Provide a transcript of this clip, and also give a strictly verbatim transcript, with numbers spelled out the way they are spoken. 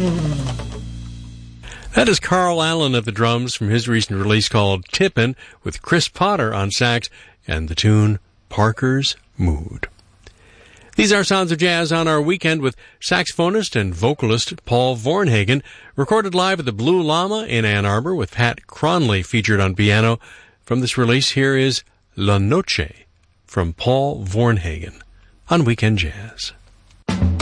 That is Carl Allen of the drums from his recent release called Tippin', with Chris Potter on sax and the tune Parker's Mood. These are Sounds of Jazz on our weekend with saxophonist and vocalist Paul Varnhagen, recorded live at the Blue Llama in Ann Arbor with Pat Cronley featured on piano. From this release, here is La Noche from Paul Varnhagen on Weekend Jazz.